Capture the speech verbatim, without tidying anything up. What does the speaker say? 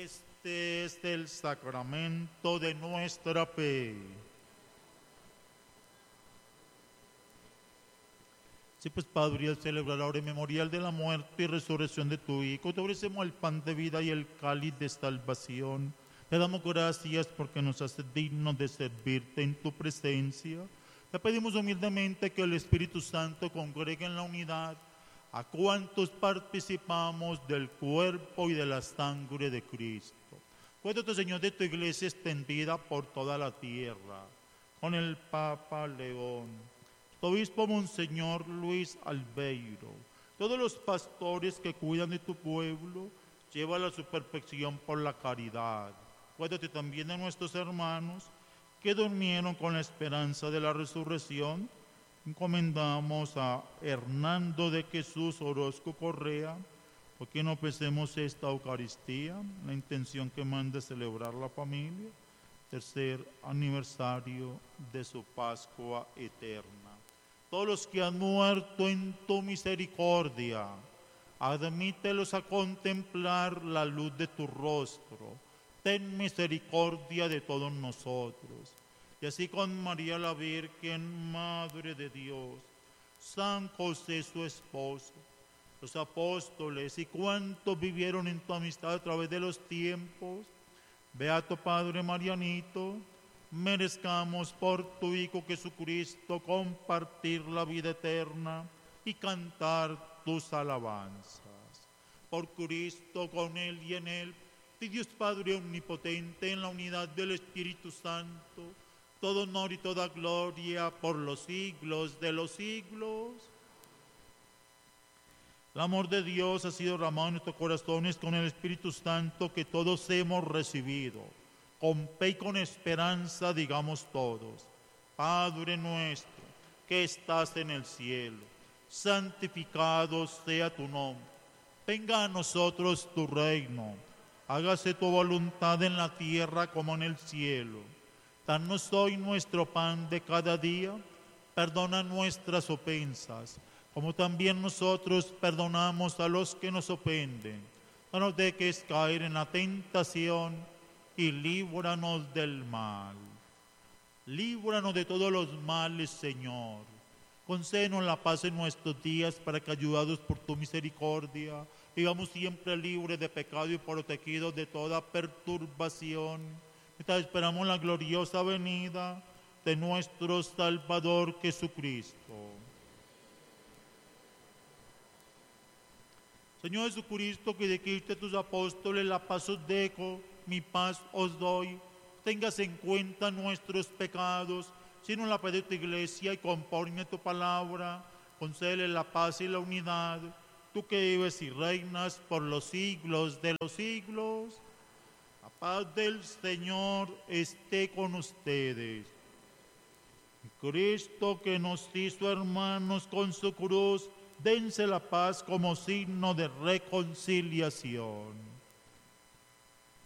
Este es el sacramento de nuestra fe. Sí, pues, Padre, al celebrar ahora el memorial de la muerte y resurrección de tu Hijo, te ofrecemos el pan de vida y el cáliz de salvación. Te damos gracias porque nos haces dignos de servirte en tu presencia. Te pedimos humildemente que el Espíritu Santo congregue en la unidad a cuantos participamos del cuerpo y de la sangre de Cristo. Cuéntate, Señor, de tu iglesia extendida por toda la tierra, con el Papa León, tu obispo Monseñor Luis Albeiro, todos los pastores que cuidan de tu pueblo, llévala a su perfección por la caridad. Cuéntate también de nuestros hermanos que durmieron con la esperanza de la resurrección. Encomendamos a Hernando de Jesús Orozco Correa, porque no ofrecemos esta Eucaristía, la intención que manda celebrar la familia, tercer aniversario de su Pascua eterna. Todos los que han muerto en tu misericordia, admítelos a contemplar la luz de tu rostro. Ten misericordia de todos nosotros. Y así con María la Virgen, Madre de Dios, San José su esposo, los apóstoles y cuantos vivieron en tu amistad a través de los tiempos, Beato Padre Marianito, merezcamos por tu Hijo Jesucristo compartir la vida eterna y cantar tus alabanzas. Por Cristo, con Él y en Él, y Dios Padre omnipotente, en la unidad del Espíritu Santo, todo honor y toda gloria por los siglos de los siglos. El amor de Dios ha sido derramado en nuestros corazones con el Espíritu Santo que todos hemos recibido. Con fe y con esperanza digamos todos: Padre nuestro, que estás en el cielo, santificado sea tu nombre. Venga a nosotros tu reino. Hágase tu voluntad en la tierra como en el cielo. Danos hoy nuestro pan de cada día. Perdona nuestras ofensas, como también nosotros perdonamos a los que nos ofenden. No nos dejes caer en la tentación y líbranos del mal. Líbranos de todos los males, Señor. Concédenos la paz en nuestros días, para que, ayudados por tu misericordia, vivamos siempre libres de pecado y protegidos de toda perturbación, mientras esperamos la gloriosa venida de nuestro Salvador Jesucristo. Señor Jesucristo, que dijiste a tus apóstoles: la paz os dejo, mi paz os doy. Tengas en cuenta nuestros pecados, sino la paz de tu iglesia, y conforme a tu palabra, concédele la paz y la unidad. Tú que vives y reinas por los siglos de los siglos, la paz del Señor esté con ustedes. Cristo, que nos hizo hermanos con su cruz, dense la paz como signo de reconciliación.